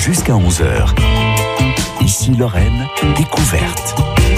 jusqu'à 11h. Ici Lorraine, découverte.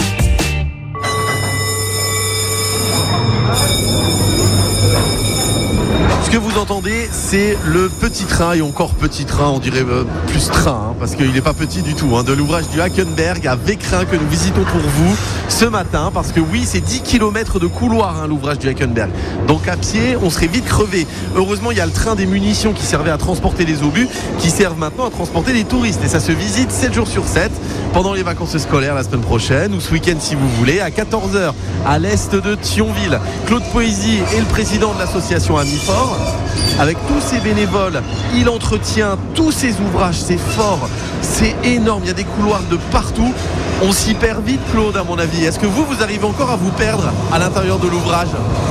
Ce que vous entendez, c'est le petit train, et encore petit train, on dirait plus train, parce qu'il n'est pas petit du tout, de l'ouvrage du Hackenberg à Vécrin que nous visitons pour vous ce matin, parce que oui, c'est 10 km de couloir, l'ouvrage du Hackenberg. Donc à pied, on serait vite crevé. Heureusement, il y a le train des munitions qui servait à transporter les obus, qui servent maintenant à transporter les touristes. Et ça se visite 7 jours sur 7, pendant les vacances scolaires la semaine prochaine, ou ce week-end si vous voulez, à 14h, à l'est de Thionville. Claude Poésy est le président de l'association Amifort. Avec tous ces bénévoles, il entretient tous ces ouvrages, c'est fort, c'est énorme, il y a des couloirs de partout. On s'y perd vite, Claude, à mon avis. Est-ce que vous arrivez encore à vous perdre à l'intérieur de l'ouvrage?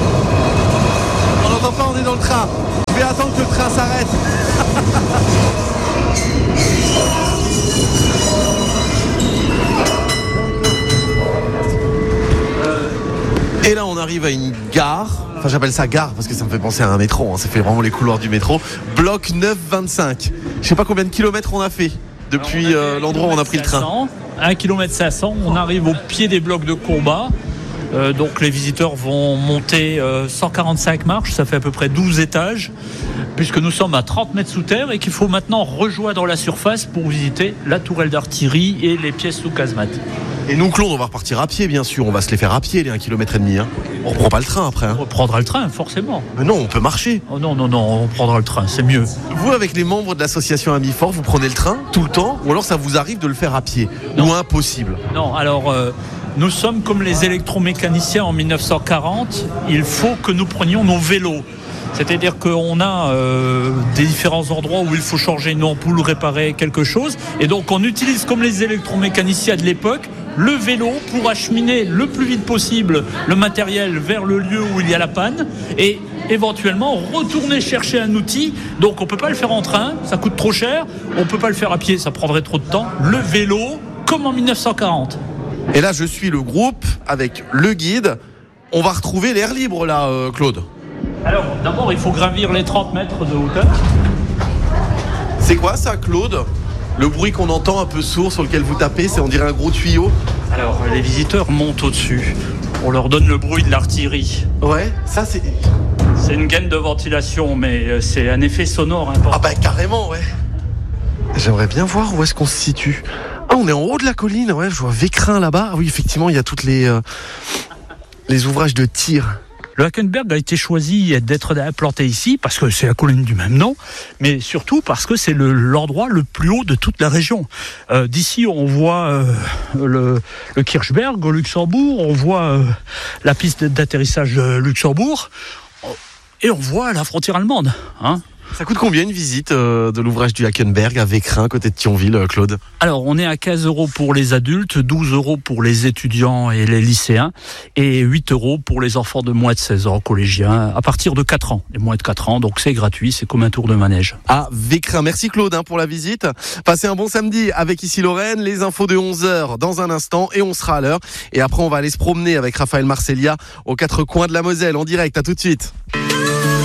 On n'entend pas, on est dans le train. Je vais attendre que le train s'arrête. Et là, on arrive à une gare. Enfin, j'appelle ça gare parce que ça me fait penser à un métro. Ça fait vraiment les couloirs du métro. Bloc 925. Je sais pas combien de kilomètres on a fait depuis l'endroit où on a pris 500, le train. 1 km 500. On arrive au pied des blocs de combat. Donc les visiteurs vont monter 145 marches. Ça fait à peu près 12 étages. Puisque nous sommes à 30 mètres sous terre et qu'il faut maintenant rejoindre la surface pour visiter la tourelle d'artillerie et les pièces sous casemate. Et nous, Claude, on va repartir à pied, bien sûr. On va se les faire à pied, les 1,5 km. On reprend pas le train après. On reprendra le train, forcément. Mais non, on peut marcher. Oh non, on prendra le train, c'est mieux. Vous, avec les membres de l'association Amifort, vous prenez le train tout le temps, ou alors ça vous arrive de le faire à pied? Non. Ou impossible? Non, alors nous sommes comme les électromécaniciens en 1940. Il faut que nous prenions nos vélos. C'est-à-dire qu'on a des différents endroits où il faut changer une ampoule, réparer quelque chose. Et donc on utilise comme les électromécaniciens de l'époque le vélo pour acheminer le plus vite possible le matériel vers le lieu où il y a la panne et éventuellement retourner chercher un outil. Donc on ne peut pas le faire en train, ça coûte trop cher. On ne peut pas le faire à pied, ça prendrait trop de temps. Le vélo, comme en 1940. Et là, je suis le groupe avec le guide. On va retrouver l'air libre là, Claude. Alors, d'abord, il faut gravir les 30 mètres de hauteur. C'est quoi ça, Claude? Le bruit qu'on entend un peu sourd sur lequel vous tapez, c'est on dirait un gros tuyau. Alors, les visiteurs montent au-dessus. On leur donne le bruit de l'artillerie. Ouais, ça c'est... C'est une gaine de ventilation, mais c'est un effet sonore important. Ah bah carrément, ouais. J'aimerais bien voir où est-ce qu'on se situe. Ah, on est en haut de la colline, ouais, je vois Vécrin là-bas. Ah oui, effectivement, il y a toutes les ouvrages de tir. Le Hackenberg a été choisi d'être implanté ici parce que c'est la colline du même nom, mais surtout parce que c'est l'endroit le plus haut de toute la région. D'ici, on voit le Kirchberg au Luxembourg, on voit la piste d'atterrissage Luxembourg, et on voit la frontière allemande. Ça coûte combien une visite de l'ouvrage du Hackenberg à Vécrin, côté de Thionville, Claude? Alors, on est à 15 € pour les adultes, 12 € pour les étudiants et les lycéens, et 8 € pour les enfants de moins de 16 ans, collégiens, à partir de 4 ans. Les moins de 4 ans, donc c'est gratuit, c'est comme un tour de manège. À Vécrin. Merci Claude pour la visite. Passez un bon samedi avec Ici Lorraine. Les infos de 11h dans un instant, et on sera à l'heure. Et après, on va aller se promener avec Raphaël Marcellia aux 4 coins de la Moselle, en direct. À tout de suite.